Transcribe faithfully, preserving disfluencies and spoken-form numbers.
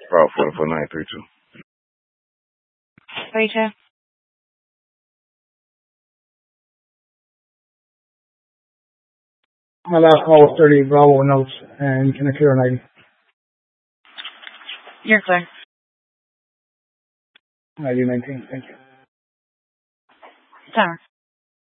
Route forty-four nine three two. three two. My last call was thirty Bravo notes, and can I clear an I D? You're clear. I D nineteen, thank you. Tower.